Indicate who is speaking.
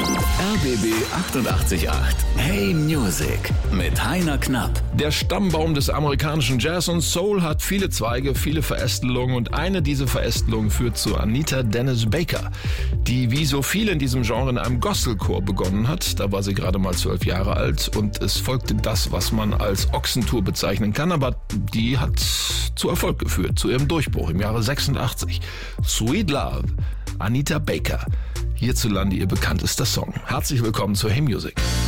Speaker 1: RBB 888 Hey Music mit Heiner Knapp.
Speaker 2: Der Stammbaum des amerikanischen Jazz und Soul hat viele Zweige, viele Verästelungen und eine dieser Verästelungen führt zu Anita Dennis Baker, die wie so viele in diesem Genre in einem Gospelchor begonnen hat. Da war sie gerade mal 12 Jahre alt und es folgte das, was man als Ochsentour bezeichnen kann, aber die hat zu Erfolg geführt, zu ihrem Durchbruch im Jahre 86. Sweet Love, Anita Baker. Hierzulande ihr bekanntester Song. Herzlich willkommen zu Hey Music.